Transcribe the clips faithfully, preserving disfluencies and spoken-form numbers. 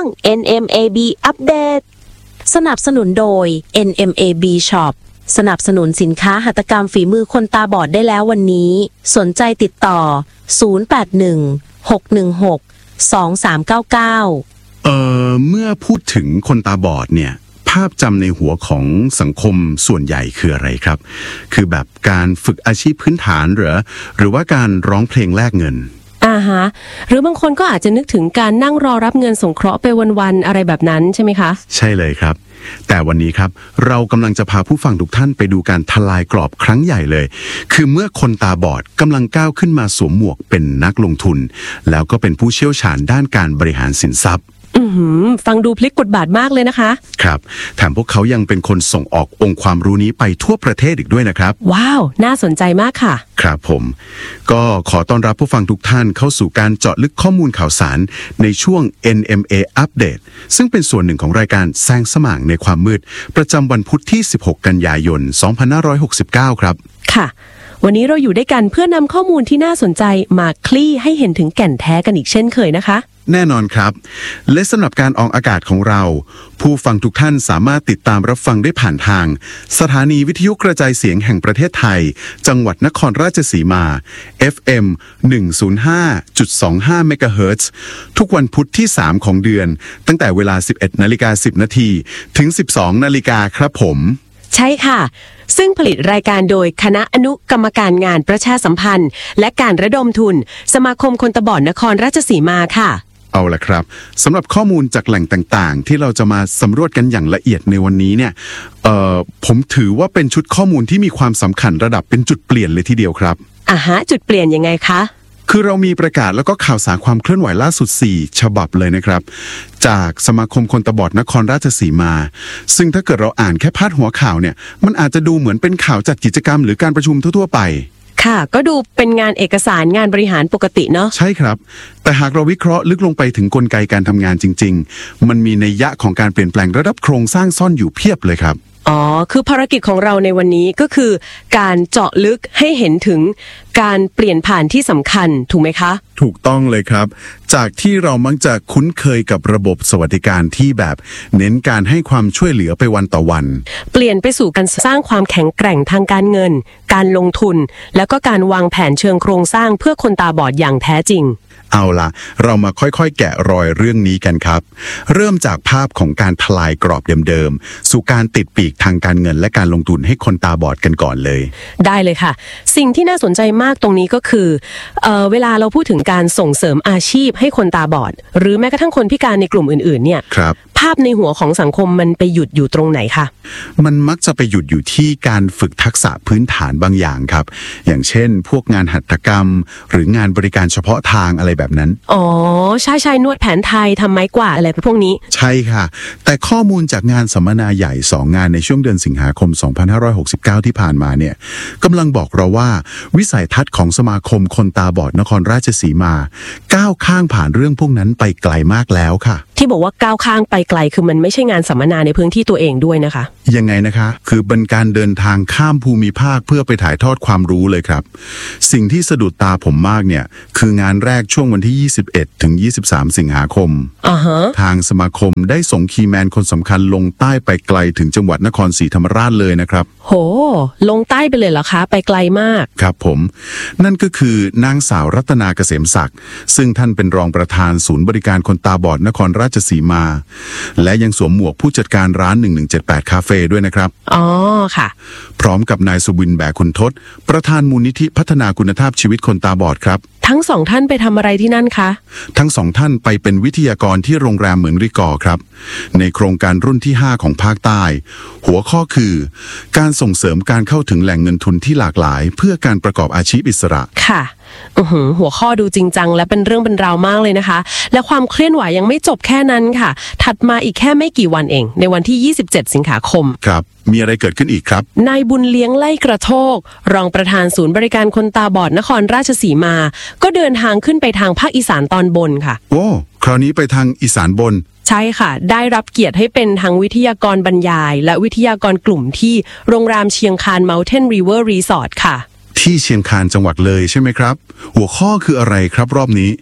ง เอ็น เอ็ม เอ บี อัปเดตสนับสนุนโดย เอ็น เอ็ม เอ บี Shop สนับสนุนสินค้าหัตถกรรมฝีมือคนตาบอดได้แล้ววันนี้สนใจติดต่อศูนย์ แปด หนึ่ง หก หนึ่ง หก สอง สาม เก้า เก้าเอ่อเมื่อพูดถึงคนตาบอดเนี่ยภาพจำในหัวของสังคมส่วนใหญ่คืออะไรครับคือแบบการฝึกอาชีพพื้นฐานหรือหรือว่าการร้องเพลงแลกเงินอ่าฮะหรือบางคนก็อาจจะนึกถึงการนั่งรอรับเงินสงเคราะห์ไปวันๆอะไรแบบนั้นใช่ไหมคะใช่เลยครับแต่วันนี้ครับเรากำลังจะพาผู้ฟังทุกท่านไปดูการทลายกรอบครั้งใหญ่เลยคือเมื่อคนตาบอดกำลังก้าวขึ้นมาสวมหมวกเป็นนักลงทุนแล้วก็เป็นผู้เชี่ยวชาญด้านการบริหารสินทรัพย์อือหือฟังดูพลิกบทบาทมากเลยนะคะครับแถมพวกเขายังเป็นคนส่งออกองค์ความรู้นี้ไปทั่วประเทศอีกด้วยนะครับว้าวน่าสนใจมากค่ะครับผมก็ขอต้อนรับผู้ฟังทุกท่านเข้าสู่การเจาะลึกข้อมูลข่าวสารในช่วง เอ็น เอ็ม เอ Update ซึ่งเป็นส่วนหนึ่งของรายการแสงสว่างในความมืดประจำวันพุธที่สิบหกกันยายนสองพันห้าร้อยหกสิบเก้าครับค่ะวันนี้เราอยู่ด้วยกันเพื่อนำข้อมูลที่น่าสนใจมาคลี่ให้เห็นถึงแก่นแท้กันอีกเช่นเคยนะคะแน่นอนครับและสำหรับการออกอากาศของเราผู้ฟังทุกท่านสามารถติดตามรับฟังได้ผ่านทางสถานีวิทยุกระจายเสียงแห่งประเทศไทยจังหวัดนครราชสีมา เอฟ เอ็ม หนึ่งศูนย์ห้าจุดสองห้า เมกะเฮิรตซ์ทุกวันพุธที่สามของเดือนตั้งแต่เวลา สิบเอ็ดนาฬิกาสิบนาทีถึง สิบสองนาฬิกาครับผมใช่ค่ะซึ่งผลิตรายการโดยคณะอนุกรรมการงานประชาสัมพันธ์และการระดมทุนสมาคมคนตาบอดนครราชสีมาค่ะเอาล่ะครับสำหรับข้อมูลจากแหล่งต่างๆที่เราจะมาสำรวจกันอย่างละเอียดในวันนี้เนี่ยเอ่อผมถือว่าเป็นชุดข้อมูลที่มีความสำคัญระดับเป็นจุดเปลี่ยนเลยทีเดียวครับอ่าฮะจุดเปลี่ยนยังไงคะคือเรามีประกาศแล้วก็ข่าวสารความเคลื่อนไหวล่าสุดสี่ฉบับเลยนะครับจากสมาคมคนตาบอดนครราชสีมาซึ่งถ้าเกิดเราอ่านแค่พาดหัวข่าวเนี่ยมันอาจจะดูเหมือนเป็นข่าวจัดกิจกรรมหรือการประชุมทั่วๆไปค่ะก็ดูเป็นงานเอกสารงานบริหารปกติเนาะใช่ครับแต่หากเราวิเคราะห์ลึกลงไปถึงกลไกการทำงานจริงๆมันมีนัยยะของการเปลี่ยนแปลงระดับโครงสร้างซ่อนอยู่เพียบเลยครับอ๋อคือภารกิจของเราในวันนี้ก็คือการเจาะลึกให้เห็นถึงการเปลี่ยนผ่านที่สำคัญถูกไหมคะถูกต้องเลยครับจากที่เรามักจะคุ้นเคยกับระบบสวัสดิการที่แบบเน้นการให้ความช่วยเหลือไปวันต่อวันเปลี่ยนไปสู่การสร้างความแข็งแกร่งทางการเงินการลงทุนแล้วก็การวางแผนเชิงโครงสร้างเพื่อคนตาบอดอย่างแท้จริงเอาล่ะเรามาค่อยๆแกะรอยเรื่องนี้กันครับเริ่มจากภาพของการทลายกรอบเดิมๆสู่การติดปีกทางการเงินและการลงทุนให้คนตาบอดกันก่อนเลยได้เลยค่ะสิ่งที่น่าสนใจมากตรงนี้ก็คือเอ่อเวลาเราพูดถึงการส่งเสริมอาชีพให้คนตาบอดหรือแม้กระทั่งคนพิการในกลุ่มอื่นๆเนี่ยครับภาพในหัวของสังคมมันไปหยุดอยู่ตรงไหนคะมันมักจะไปหยุดอยู่ที่การฝึกทักษะพื้นฐานบางอย่างครับอย่างเช่นพวกงานหัตถกรรมหรืองานบริการเฉพาะทางอะไรแบบนั้นอ๋อใช่ใช่นวดแผนไทยทำไม้กวาดอะไรพวกนี้ใช่ค่ะแต่ข้อมูลจากงานสัมมนาใหญ่สองงานในช่วงเดือนสิงหาคมสองพันห้าร้อยหกสิบเก้าที่ผ่านมาเนี่ยกำลังบอกเราว่าวิสัยทัศน์ของสมาคมคนตาบอดนครราชสีมาก้าวข้างผ่านเรื่องพวกนั้นไปไกลมากแล้วค่ะที่บอกว่าก้าวข้างไปไกลคือมันไม่ใช่งานสัมมนาในพื้นที่ตัวเองด้วยนะคะยังไงนะคะคือเป็นการเดินทางข้ามภูมิภาคเพื่อไปถ่ายทอดความรู้เลยครับสิ่งที่สะดุดตาผมมากเนี่ยคืองานแรกช่วงวันที่ยี่สิบเอ็ดถึงยี่สิบสามสิงหาคมอ่าฮะทางสมาคมได้ส่งคีย์แมนคนสำคัญลงใต้ไปไกลถึงจังหวัดนครศรีธรรมราชเลยนะครับโหลงใต้ไปเลยเหรอคะไปไกลมากครับผมนั่นก็คือนางสาวรัตนาเกษมศักดิ์ซึ่งท่านเป็นรองประธานศูนย์บริการคนตาบอดนครราชสีมาและยังสวมหมวกผู้จัดการร้านหนึ่งหนึ่งเจ็ดแปดคาเฟ่ด้วยนะครับอ๋อค่ะพร้อมกับนายสุวินแบกคุณทศประธานมูลนิธิพัฒนาคุณภาพชีวิตคนตาบอดครับทั้งสองท่านไปทำอะไรที่นั่นคะทั้งสองท่านไปเป็นวิทยากรที่โรงแรมเหมืองริกอครับในโครงการรุ่นที่ห้าของภาคใต้หัวข้อคือการส่งเสริมการเข้าถึงแหล่งเงินทุนที่หลากหลายเพื่อการประกอบอาชีพอิสระค่ะอือหือหัวข้อดูจริงจังและเป็นเรื่องเป็นราวมากเลยนะคะและความเคลื่อนไหวยังไม่จบแค่นั้นค่ะถัดมาอีกแค่ไม่กี่วันเองในวันที่ยี่สิบเจ็ดสิงหาคมครับมีอะไรเกิดขึ้นอีกครับนายบุญเลี้ยงไล่กระโทกรองประธานศูนย์บริการคนตาบอดนครราชสีมาก็เดินทางขึ้นไปทางภาคอีสานตอนบนค่ะโอ้คราวนี้ไปทางอีสานบนใช่ค่ะได้รับเกียรติให้เป็นทั้งวิทยากรบรรยายและวิทยากรกลุ่มที่โรงแรมเชียงคาน Mountain River Resort ค่ะที่เชียงคานจังหวัดเลยใช่ไหมครับหัวข้อคืออะไรครับรอบนี้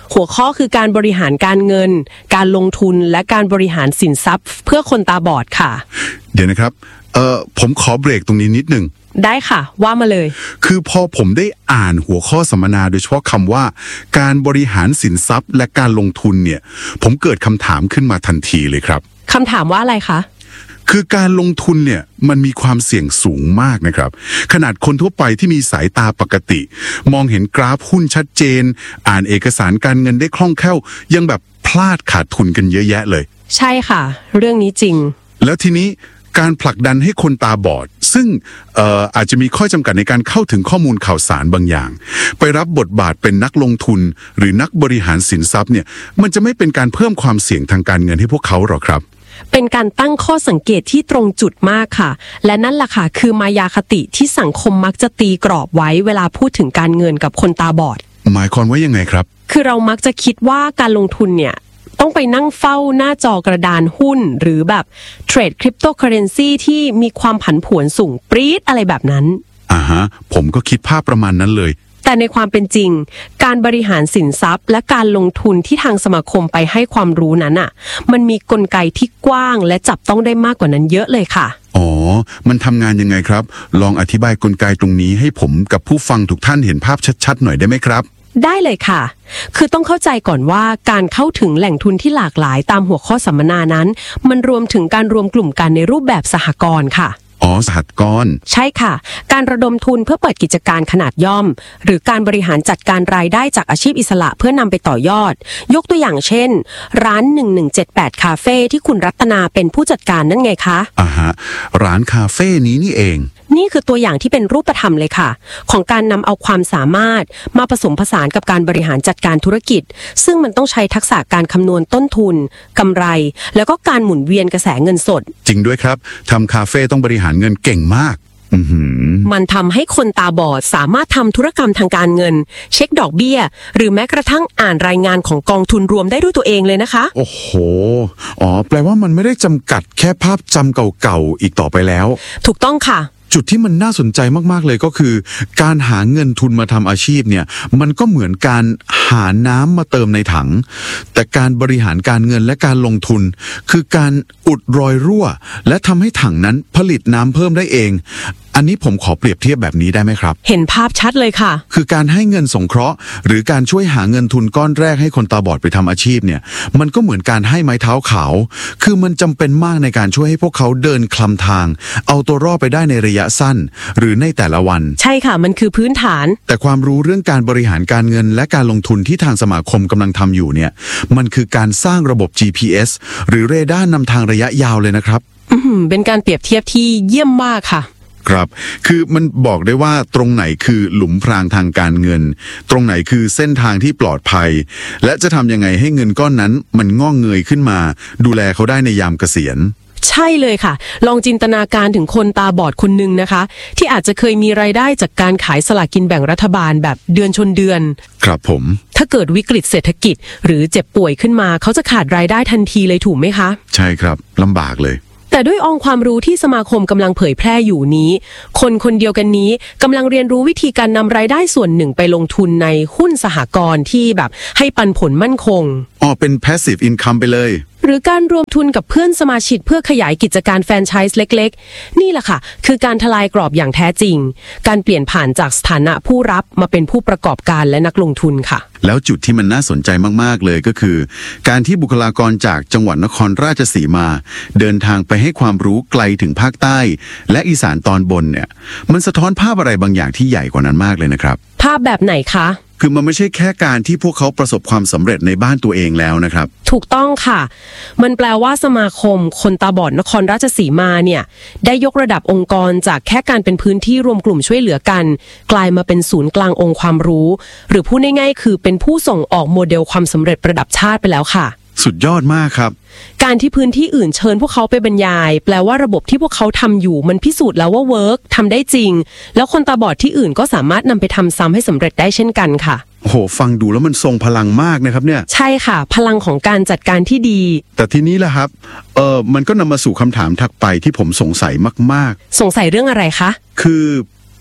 หัวข้อคือการบริหารการเงินการลงทุนและการบริหารสินทรัพย์เพื่อคนตาบอดค่ะเดี๋ยวนะครับเอ่อผมขอเบรกตรงนี้นิดหนึ่งได้ค่ะว่ามาเลยคือพอผมได้อ่านหัวข้อสัมมนาโดยเฉพาะคำว่าการบริหารสินทรัพย์และการลงทุนเนี่ยผมเกิดคำถามขึ้นมาทันทีเลยครับคำถามว่าอะไรคะคือการลงทุนเนี่ยมันมีความเสี่ยงสูงมากนะครับขนาดคนทั่วไปที่มีสายตาปกติมองเห็นกราฟหุ้นชัดเจนอ่านเอกสารการเงินได้คล่องแคล่วยังแบบพลาดขาดทุนกันเยอะแยะเลยใช่ค่ะเรื่องนี้จริงแล้วทีนี้การผลักดันให้คนตาบอดซึ่งเอ่ออาจจะมีข้อจำกัดในการเข้าถึงข้อมูลข่าวสารบางอย่างไปรับบทบาทเป็นนักลงทุนหรือนักบริหารสินทรัพย์เนี่ยมันจะไม่เป็นการเพิ่มความเสี่ยงทางการเงินให้พวกเขาหรอครับเป็นการตั้งข้อสังเกตที่ตรงจุดมากค่ะและนั่นแหละค่ะคือมายาคติที่สังคมมักจะตีกรอบไว้เวลาพูดถึงการเงินกับคนตาบอดหมายความว่ายังไงครับคือเรามักจะคิดว่าการลงทุนเนี่ยต้องไปนั่งเฝ้าหน้าจอกระดานหุ้นหรือแบบเทรดคริปโตเคอเรนซีที่มีความผันผวนสูงปรี๊ดอะไรแบบนั้นอ่าฮะผมก็คิดภาพประมาณนั้นเลยแต่ในความเป็นจริงการบริหารสินทรัพย์และการลงทุนที่ทางสมาคมไปให้ความรู้นั้นอ่ะมันมีกลไกที่กว้างและจับต้องได้มากกว่านั้นเยอะเลยค่ะอ๋อมันทำงานยังไงครับลองอธิบายกลไกตรงนี้ให้ผมกับผู้ฟังทุกท่านเห็นภาพชัดๆหน่อยได้ไหมครับได้เลยค่ะคือต้องเข้าใจก่อนว่าการเข้าถึงแหล่งทุนที่หลากหลายตามหัวข้อสัมมนานั้นมันรวมถึงการรวมกลุ่มกันในรูปแบบสหกรณ์ค่ะอ๋อสหกรณ์ใช่ค่ะการระดมทุนเพื่อเปิดกิจการขนาดย่อมหรือการบริหารจัดการรายได้จากอาชีพอิสระเพื่อนำไปต่อยอดยกตัวอย่างเช่นร้านหนึ่งหนึ่งเจ็ดแปดคาเฟ่ที่คุณรัตนาเป็นผู้จัดการนั่นไงคะอ่าฮะร้านคาเฟ่นี้นี่เองนี่คือตัวอย่างที่เป็นรูปธรรมเลยค่ะของการนำเอาความสามารถมาผสมผสานกับการบริหารจัดการธุรกิจซึ่งมันต้องใช้ทักษะการคำนวณต้นทุนกำไรแล้วก็การหมุนเวียนกระแสเงินสดจริงด้วยครับทำคาเฟ่ต้องบริหารเงินเก่งมากมันทำให้คนตาบอดสามารถทำธุรกรรมทางการเงินเช็คดอกเบี้ยหรือแม้กระทั่งอ่านรายงานของกองทุนรวมได้ด้วยตัวเองเลยนะคะโอ้โหอ๋อแปลว่ามันไม่ได้จำกัดแค่ภาพจำเก่าๆอีกต่อไปแล้วถูกต้องค่ะจุดที่มันน่าสนใจมากๆเลยก็คือการหาเงินทุนมาทำอาชีพเนี่ยมันก็เหมือนการหาน้ำมาเติมในถังแต่การบริหารการเงินและการลงทุนคือการอุดรอยรั่วและทำให้ถังนั้นผลิตน้ำเพิ่มได้เองอันนี้ผมขอเปรียบเทียบแบบนี้ได้ไหมครับเห็นภาพชัดเลยค่ะคือการให้เงินสงเคราะห์หรือการช่วยหาเงินทุนก้อนแรกให้คนตาบอดไปทำอาชีพเนี่ยมันก็เหมือนการให้ไม้เท้าขาวคือมันจำเป็นมากในการช่วยให้พวกเขาเดินคลำทางเอาตัวรอดไปได้ในระยะสั้นหรือในแต่ละวันใช่ค่ะมันคือพื้นฐานแต่ความรู้เรื่องการบริหารการเงินและการลงทุนที่ทางสมาคมกำลังทำอยู่เนี่ยมันคือการสร้างระบบ จี พี เอส หรือเรดาร์นำทางระยะยาวเลยนะครับอืมเป็นการเปรียบเทียบที่เยี่ยมมากค่ะครับคือมันบอกได้ว่าตรงไหนคือหลุมพรางทางการเงินตรงไหนคือเส้นทางที่ปลอดภัยและจะทำยังไงให้เงินก้อนนั้นมันงอกเงยขึ้นมาดูแลเขาได้ในยามเกษียณใช่เลยค่ะลองจินตนาการถึงคนตาบอดคนหนึ่งนะคะที่อาจจะเคยมีรายได้จากการขายสลากกินแบ่งรัฐบาลแบบเดือนชนเดือนครับผมถ้าเกิดวิกฤตเศรษฐกิจหรือเจ็บป่วยขึ้นมาเขาจะขาดรายได้ทันทีเลยถูกไหมคะใช่ครับลำบากเลยแต่ด้วยองค์ความรู้ที่สมาคมกำลังเผยแพร่อยู่นี้คนคนเดียวกันนี้กำลังเรียนรู้วิธีการนำรายได้ส่วนหนึ่งไปลงทุนในหุ้นสหกรณ์ที่แบบให้ปันผลมั่นคงอ๋อเป็น passive income ไปเลยหรือการรวมทุนกับเพื่อนสมาชิกเพื่อขยายกิจการแฟรนไชส์เล็กๆนี่แหละค่ะคือการทลายกรอบอย่างแท้จริงการเปลี่ยนผ่านจากสถานะผู้รับมาเป็นผู้ประกอบการและนักลงทุนค่ะแล้วจุดที่มันน่าสนใจมากๆเลยก็คือการที่บุคลากรจากจังหวัดนครราชสีมาเดินทางไปให้ความรู้ไกลถึงภาคใต้และอีสานตอนบนเนี่ยมันสะท้อนภาพอะไรบางอย่างที่ใหญ่กว่านั้นมากเลยนะครับภาพแบบไหนคะคือมันไม่ใช่แค่การที่พวกเขาประสบความสำเร็จในบ้านตัวเองแล้วนะครับถูกต้องค่ะมันแปลว่าสมาคมคนตาบอดนครราชสีมาเนี่ยได้ยกระดับองค์กรจากแค่การเป็นพื้นที่รวมกลุ่มช่วยเหลือกันกลายมาเป็นศูนย์กลางองค์ความรู้หรือพูดง่ายๆคือเป็นผู้ส่งออกโมเดลความสำเร็จระดับชาติไปแล้วค่ะสุดยอดมากครับการที่พื้นที่อื่นเชิญพวกเขาไปบรรยายแปลว่าระบบที่พวกเขาทำอยู่มันพิสูจน์แล้วว่าเวิร์กทำได้จริงแล้วคนตาบอดที่อื่นก็สามารถนำไปทำซ้ำให้สำเร็จได้เช่นกันค่ะโอ้โหฟังดูแล้วมันทรงพลังมากนะครับเนี่ยใช่ค่ะพลังของการจัดการที่ดีแต่ทีนี้แหละครับเออมันก็นำมาสู่คำถามถัดไปที่ผมสงสัยมากๆสงสัยเรื่องอะไรคะคือ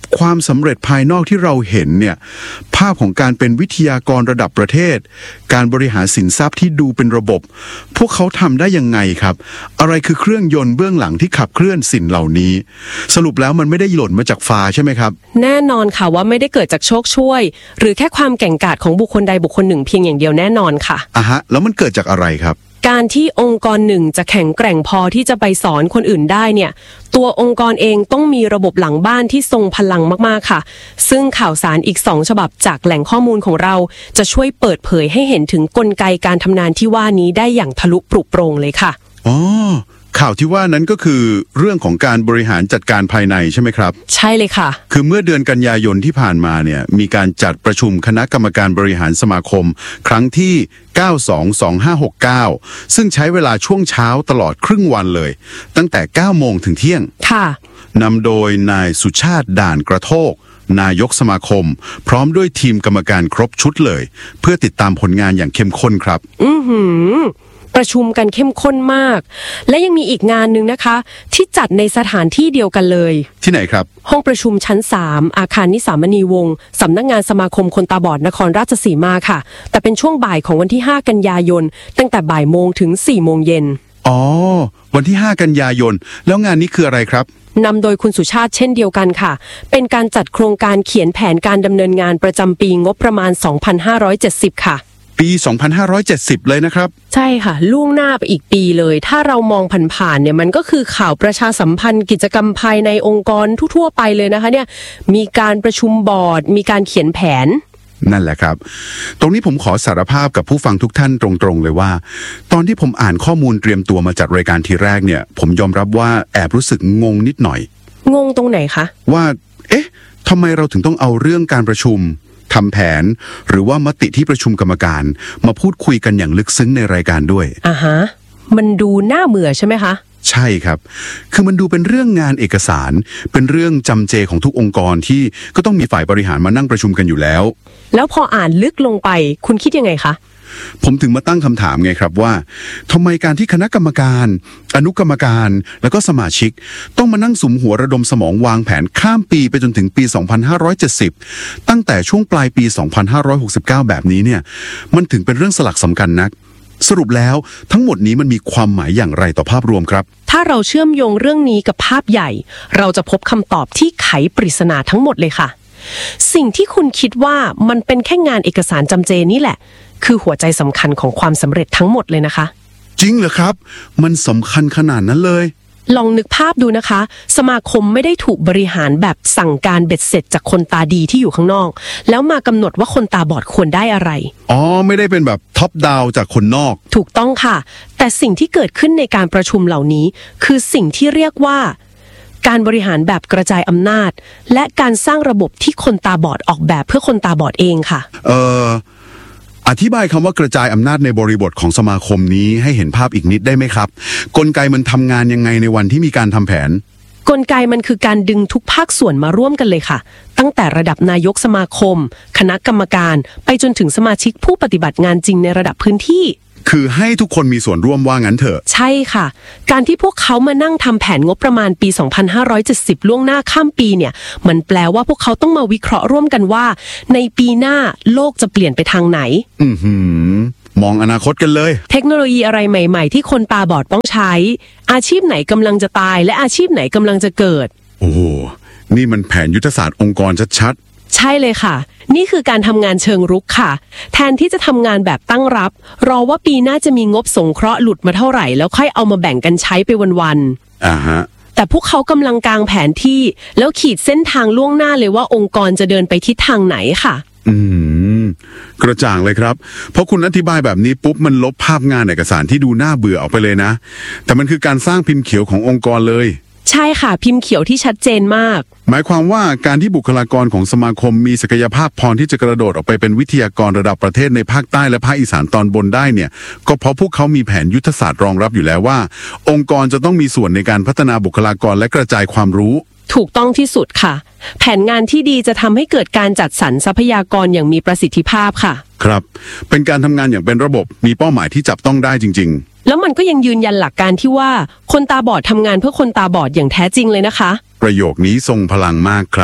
ความสำเร็จภายนอกที่เราเห็นเนี่ยภาพของการเป็นวิทยากรระดับประเทศการบริหารสินทรัพย์ที่ดูเป็นระบบพวกเขาทำได้ยังไงครับอะไรคือเครื่องยนต์เบื้องหลังที่ขับเคลื่อนสิ่งเหล่านี้สรุปแล้วมันไม่ได้หล่นมาจากฟ้าใช่ไหมครับแน่นอนค่ะว่าไม่ได้เกิดจากโชคช่วยหรือแค่ความแก่งกาจของบุคคลใดบุคคลหนึ่งเพียงอย่างเดียวแน่นอนค่ะอ่ะฮะแล้วมันเกิดจากอะไรครับการที่องค์กรหนึ่งจะแข็งแกร่งพอที่จะไปสอนคนอื่นได้เนี่ยตัวองค์กรเองต้องมีระบบหลังบ้านที่ทรงพลังมากๆค่ะซึ่งข่าวสารอีกสองฉบับจากแหล่งข้อมูลของเราจะช่วยเปิดเผยให้เห็นถึงกลไกการทำงานที่ว่านี้ได้อย่างทะลุปรุโปร่งเลยค่ะอ๋อข่าวที่ว่านั้นก็คือเรื่องของการบริหารจัดการภายในใช่ไหมครับใช่เลยค่ะคือเมื่อเดือนกันยายนที่ผ่านมาเนี่ยมีการจัดประชุมคณะกรรมการบริหารสมาคมครั้งที่เก้าสองสองห้าหกเก้าซึ่งใช้เวลาช่วงเช้าตลอดครึ่งวันเลยตั้งแต่เก้าโมงถึงเที่ยงค่ะนำโดยนายสุชาติด่านกระโทกนายกสมาคมพร้อมด้วยทีมกรรมการครบชุดเลยเพื่อติดตามผลงานอย่างเข้มข้นครับอือหือประชุมกันเข้มข้นมากและยังมีอีกงานหนึ่งนะคะที่จัดในสถานที่เดียวกันเลยที่ไหนครับห้องประชุมชั้นสามอาคารนิสามณีวงศ์สำนักงานสมาคมคนตาบอดนครราชสีมาค่ะแต่เป็นช่วงบ่ายของวันที่ห้ากันยายนตั้งแต่บ่ายโมงถึงสี่โมงเย็นอ๋อวันที่ห้ากันยายนแล้วงานนี้คืออะไรครับนำโดยคุณสุชาติเช่นเดียวกันค่ะเป็นการจัดโครงการเขียนแผนการดำเนินงานประจำปีงบประมาณสองพันห้าร้อยเจ็ดสิบค่ะปีสองพันห้าร้อยเจ็ดสิบเลยนะครับใช่ค่ะล่วงหน้าไปอีกปีเลยถ้าเรามองผ่านๆเนี่ยมันก็คือข่าวประชาสัมพันธ์กิจกรรมภายในองค์กรทั่วๆไปเลยนะคะเนี่ยมีการประชุมบอร์ดมีการเขียนแผนนั่นแหละครับตรงนี้ผมขอสารภาพกับผู้ฟังทุกท่านตรงๆเลยว่าตอนที่ผมอ่านข้อมูลเตรียมตัวมาจัดรายการทีแรกเนี่ยผมยอมรับว่าแอบรู้สึกงงนิดหน่อยงงตรงไหนคะว่าเอ๊ะทำไมเราถึงต้องเอาเรื่องการประชุมทำแผนหรือว่ามติที่ประชุมกรรมการมาพูดคุยกันอย่างลึกซึ้งในรายการด้วยอ่าฮะมันดูน่าเบื่อใช่ไหมคะใช่ครับคือมันดูเป็นเรื่องงานเอกสารเป็นเรื่องจำเจของทุกองค์กรที่ก็ต้องมีฝ่ายบริหารมานั่งประชุมกันอยู่แล้วแล้วพออ่านลึกลงไปคุณคิดยังไงคะผมถึงมาตั้งคำถามไงครับว่าทำไมการที่คณะกรรมการอนุกรรมการแล้วก็สมาชิกต้องมานั่งสุมหัวระดมสมองวางแผนข้ามปีไปจนถึงปีสองพันห้าร้อยเจ็ดสิบตั้งแต่ช่วงปลายปีสองพันห้าร้อยหกสิบเก้าแบบนี้เนี่ยมันถึงเป็นเรื่องสลักสำคัญนักสรุปแล้วทั้งหมดนี้มันมีความหมายอย่างไรต่อภาพรวมครับถ้าเราเชื่อมโยงเรื่องนี้กับภาพใหญ่เราจะพบคำตอบที่ไขปริศนาทั้งหมดเลยค่ะสิ่งที่คุณคิดว่ามันเป็นแค่งานเอกสารจำเจนี่แหละคือหัวใจสำคัญของความสำเร็จทั้งหมดเลยนะคะจริงเหรอครับมันสำคัญขนาดนั้นเลยลองนึกภาพดูนะคะสมาคมไม่ได้ถูกบริหารแบบสั่งการเบ็ดเสร็จจากคนตาดีที่อยู่ข้างนอกแล้วมากำหนดว่าคนตาบอดควรได้อะไรอ๋อไม่ได้เป็นแบบท็อปดาวจากคนนอกถูกต้องค่ะแต่สิ่งที่เกิดขึ้นในการประชุมเหล่านี้คือสิ่งที่เรียกว่าการบริหารแบบกระจายอำนาจและการสร้างระบบที่คนตาบอดออกแบบเพื่อคนตาบอดเองค่ะเอ่ออธิบายคำว่ากระจายอำนาจในบริบทของสมาคมนี้ให้เห็นภาพอีกนิดได้ไหมครับกลไกมันทำงานยังไงในวันที่มีการทำแผนกลไกมันคือการดึงทุกภาคส่วนมาร่วมกันเลยค่ะตั้งแต่ระดับนายกสมาคมคณะกรรมการไปจนถึงสมาชิกผู้ปฏิบัติงานจริงในระดับพื้นที่คือให้ทุกคนมีส่วนร่วมว่างั้นเถอะใช่ค่ะการที่พวกเขามานั่งทำแผนงบประมาณปีสองพันห้าร้อยเจ็ดสิบล่วงหน้าข้ามปีเนี่ยมันแปลว่าพวกเขาต้องมาวิเคราะห์ร่วมกันว่าในปีหน้าโลกจะเปลี่ยนไปทางไหนอือหือมองอนาคตกันเลยเทคโนโลยีอะไรใหม่ๆที่คนตาบอดต้องใช้อาชีพไหนกำลังจะตายและอาชีพไหนกำลังจะเกิดโอ้นี่มันแผนยุทธศาสตร์องค์กรชัดๆใช่เลยค่ะนี่คือการทำงานเชิงรุกค่ะแทนที่จะทำงานแบบตั้งรับรอว่าปีหน้าจะมีงบสงเคราะห์หลุดมาเท่าไหร่แล้วค่อยเอามาแบ่งกันใช้ไปวันๆอ่าฮะแต่พวกเขากำลังกางแผนที่แล้วขีดเส้นทางล่วงหน้าเลยว่าองค์กรจะเดินไปทิศทางไหนค่ะอืมกระจ่างเลยครับเพราะคุณอธิบายแบบนี้ปุ๊บมันลบภาพงานเอกสารที่ดูน่าเบื่อออกไปเลยนะแต่มันคือการสร้างพิมพ์เขียวขององค์กรเลยใช่ค่ะพิมพ์เขียวที่ชัดเจนมากหมายความว่าการที่บุคลากรของสมาคมมีศักยภาพพอที่จะกระโดดออกไปเป็นวิทยากรระดับประเทศในภาคใต้และภาคอีสานตอนบนได้เนี่ยก็เพราะพวกเขามีแผนยุทธศาสตร์รองรับอยู่แล้วว่าองค์กรจะต้องมีส่วนในการพัฒนาบุคลากรและกระจายความรู้ถูกต้องที่สุดค่ะแผนงานที่ดีจะทำให้เกิดการจัดสรรทรัพยากรอย่างมีประสิทธิภาพค่ะครับเป็นการทำงานอย่างเป็นระบบมีเป้าหมายที่จับต้องได้จริงๆแล้วมันก็ยังยืนยันหลักการที่ว่าคนตาบอดทำงานเพื่อคนตาบอดอย่างแท้จริงเลยนะคะประโยคนี้ทรงพลังมากครับ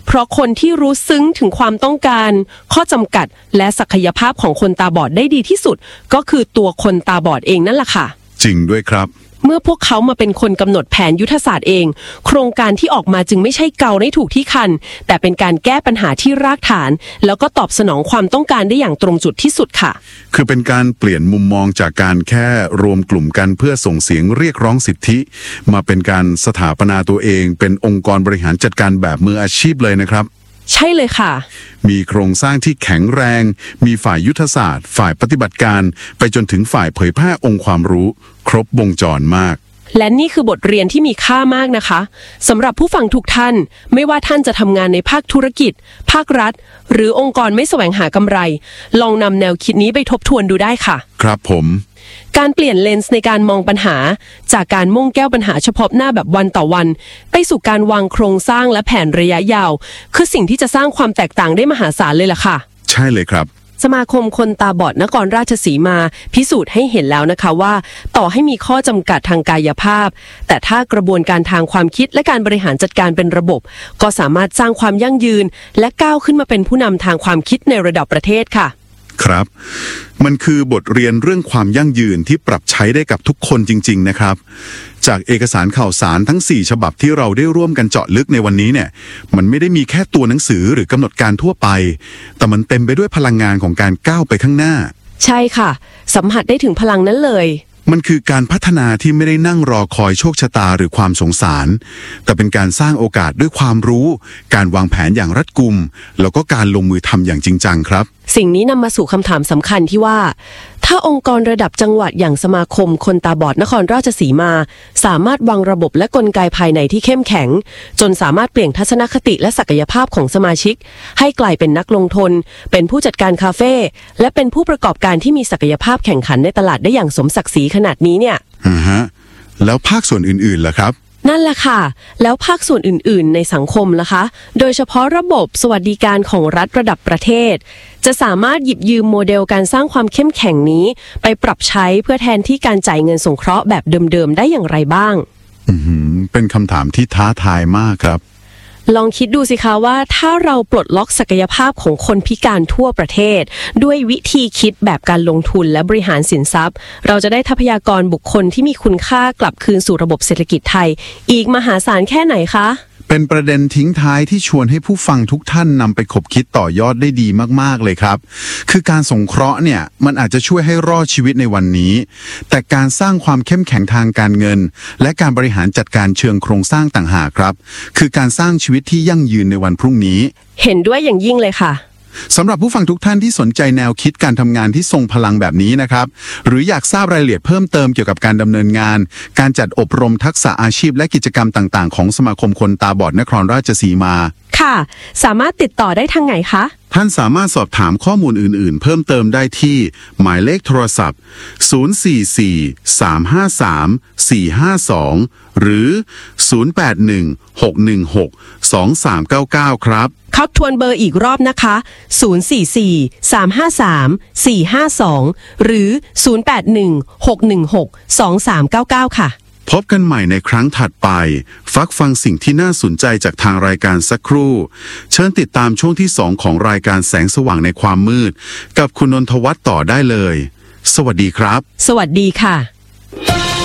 เพราะคนที่รู้ซึ้งถึงความต้องการข้อจำกัดและศักยภาพของคนตาบอดได้ดีที่สุดก็คือตัวคนตาบอดเองนั่นแหละค่ะจริงด้วยครับเมื่อพวกเขามาเป็นคนกำหนดแผนยุทธศาสตร์เองโครงการที่ออกมาจึงไม่ใช่เกาได้ถูกที่คันแต่เป็นการแก้ปัญหาที่รากฐานแล้วก็ตอบสนองความต้องการได้อย่างตรงจุดที่สุดค่ะคือเป็นการเปลี่ยนมุมมองจากการแค่รวมกลุ่มกันเพื่อส่งเสียงเรียกร้องสิทธิมาเป็นการสถาปนาตัวเองเป็นองค์กรบริหารจัดการแบบมืออาชีพเลยนะครับใช่เลยค่ะมีโครงสร้างที่แข็งแรงมีฝ่ายยุทธศาสตร์ฝ่ายปฏิบัติการไปจนถึงฝ่ายเผยแพร่องค์ความรู้ครบวงจรมากและนี่คือบทเรียนที่มีค่ามากนะคะสำหรับผู้ฟังทุกท่านไม่ว่าท่านจะทำงานในภาคธุรกิจภาครัฐหรือองค์กรไม่แสวงหากำไรลองนำแนวคิดนี้ไปทบทวนดูได้ค่ะครับผมการเปลี่ยนเลนส์ในการมองปัญหาจากการมุ่งแก้ปัญหาเฉพาะหน้าแบบวันต่อวันไปสู่การวางโครงสร้างและแผนระยะยาวคือสิ่งที่จะสร้างความแตกต่างได้มหาศาลเลยล่ะค่ะใช่เลยครับสมาคมคนตาบอดนครราชสีมาพิสูจน์ให้เห็นแล้วนะคะว่าต่อให้มีข้อจำกัดทางกายภาพแต่ถ้ากระบวนการทางความคิดและการบริหารจัดการเป็นระบบก็สามารถสร้างความยั่งยืนและก้าวขึ้นมาเป็นผู้นำทางความคิดในระดับประเทศค่ะครับมันคือบทเรียนเรื่องความยั่งยืนที่ปรับใช้ได้กับทุกคนจริงๆนะครับจากเอกสารข่าวสารทั้งสี่ฉบับที่เราได้ร่วมกันเจาะลึกในวันนี้เนี่ยมันไม่ได้มีแค่ตัวหนังสือหรือกำหนดการทั่วไปแต่มันเต็มไปด้วยพลังงานของการก้าวไปข้างหน้าใช่ค่ะสัมผัสได้ถึงพลังนั้นเลยมันคือการพัฒนาที่ไม่ได้นั่งรอคอยโชคชะตาหรือความสงสารแต่เป็นการสร้างโอกาสด้วยความรู้การวางแผนอย่างรัดกุมแล้วก็การลงมือทำอย่างจริงจังครับสิ่งนี้นำมาสู่คำถามสำคัญที่ว่าถ้าองค์กรระดับจังหวัดอย่างสมาคมคนตาบอดนครราชสีมาสามารถวางระบบและกลไกภายในที่เข้มแข็งจนสามารถเปลี่ยนทัศนคติและศักยภาพของสมาชิกให้กลายเป็นนักลงทุนเป็นผู้จัดการคาเฟ่และเป็นผู้ประกอบการที่มีศักยภาพแข่งขันในตลาดได้อย่างสมศักดิ์ศรีขนาดนี้เนี่ยอ่าฮะแล้วภาคส่วนอื่นๆล่ะครับนั่นแหละค่ะแล้วภาคส่วนอื่นๆในสังคมล่ะคะโดยเฉพาะระบบสวัสดิการของรัฐระดับประเทศจะสามารถหยิบยืมโมเดลการสร้างความเข้มแข็งนี้ไปปรับใช้เพื่อแทนที่การจ่ายเงินสงเคราะห์แบบเดิมๆได้อย่างไรบ้างอืมเป็นคำถามที่ท้าทายมากครับลองคิดดูสิคะว่าถ้าเราปลดล็อกศักยภาพของคนพิการทั่วประเทศด้วยวิธีคิดแบบการลงทุนและบริหารสินทรัพย์เราจะได้ทรัพยากรบุคคลที่มีคุณค่ากลับคืนสู่ระบบเศรษฐกิจไทยอีกมหาศาลแค่ไหนคะเป็นประเด็นทิ้งท้ายที่ชวนให้ผู้ฟังทุกท่านนำไปคบคิดต่อยอดได้ดีมากๆเลยครับคือการสงเคราะห์เนี่ยมันอาจจะช่วยให้รอดชีวิตในวันนี้แต่การสร้างความเข้มแข็งทางการเงินและการบริหารจัดการเชิงโครงสร้างต่างหากครับคือการสร้างชีวิตที่ยั่งยืนในวันพรุ่งนี้เห็นด้วยอย่างยิ่งเลยค่ะสำหรับผู้ฟังทุกท่านที่สนใจแนวคิดการทำงานที่ทรงพลังแบบนี้นะครับหรืออยากทราบรายละเอียดเพิ่มเติมเกี่ยวกับการดำเนินงานการจัดอบรมทักษะอาชีพและกิจกรรมต่างๆของสมาคมคนตาบอดนครราชสีมาค่ะสามารถติดต่อได้ทางไหนคะท่านสามารถสอบถามข้อมูลอื่นๆเพิ่มเติมได้ที่หมายเลขโทรศัพท์ศูนย์ สี่ สี่ สาม ห้า สาม สี่ ห้า สองหรือศูนย์ แปด หนึ่ง หก หนึ่ง หก สอง สาม เก้า เก้าครับขอทวนเบอร์อีกรอบนะคะศูนย์ สี่ สี่ สาม ห้า สาม สี่ ห้า สองหรือศูนย์ แปด หนึ่ง หก หนึ่ง หก สอง สาม เก้า เก้าค่ะพบกันใหม่ในครั้งถัดไปฟักฟังสิ่งที่น่าสนใจจากทางรายการสักครู่เชิญติดตามช่วงที่สองของรายการแสงสว่างในความมืดกับคุณนนทวัฒน์ต่อได้เลยสวัสดีครับสวัสดีค่ะ